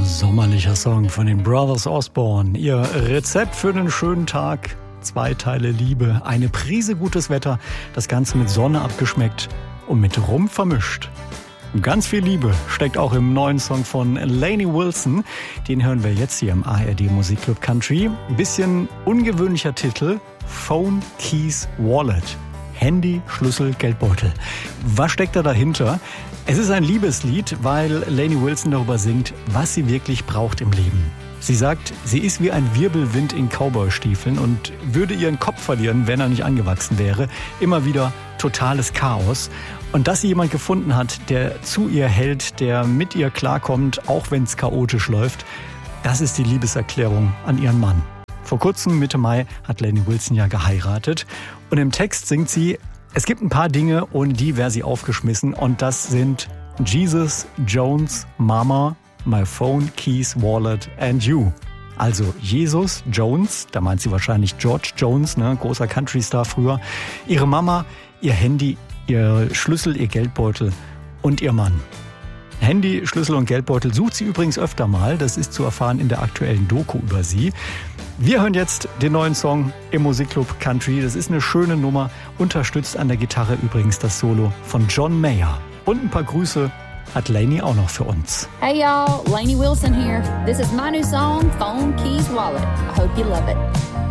Sommerlicher Song von den Brothers Osborne. Ihr Rezept für einen schönen Tag. 2 Teile Liebe, eine Prise gutes Wetter, das Ganze mit Sonne abgeschmeckt und mit Rum vermischt. Ganz viel Liebe steckt auch im neuen Song von Lainey Wilson. Den hören wir jetzt hier im ARD Musikclub Country. Ein bisschen ungewöhnlicher Titel: Phone, Keys, Wallet. Handy, Schlüssel, Geldbeutel. Was steckt da dahinter? Es ist ein Liebeslied, weil Lainey Wilson darüber singt, was sie wirklich braucht im Leben. Sie sagt, sie ist wie ein Wirbelwind in Cowboystiefeln und würde ihren Kopf verlieren, wenn er nicht angewachsen wäre. Immer wieder totales Chaos. Und dass sie jemand gefunden hat, der zu ihr hält, der mit ihr klarkommt, auch wenn es chaotisch läuft, das ist die Liebeserklärung an ihren Mann. Vor kurzem, Mitte Mai, hat Lainey Wilson ja geheiratet. Und im Text singt sie, es gibt ein paar Dinge, ohne die wäre sie aufgeschmissen. Und das sind Jesus, Jones, Mama, my phone, keys, wallet and you. Also Jesus, Jones, da meint sie wahrscheinlich George Jones, ne, großer Country-Star früher. Ihre Mama, ihr Handy, ihr Schlüssel, ihr Geldbeutel und ihr Mann. Handy, Schlüssel und Geldbeutel sucht sie übrigens öfter mal. Das ist zu erfahren in der aktuellen Doku über sie. Wir hören jetzt den neuen Song im Musikclub Country. Das ist eine schöne Nummer. Unterstützt an der Gitarre übrigens das Solo von John Mayer. Und ein paar Grüße hat Lainey auch noch für uns. Hey y'all, Lainey Wilson here. This is my new song, Phone, Keys, Wallet. I hope you love it.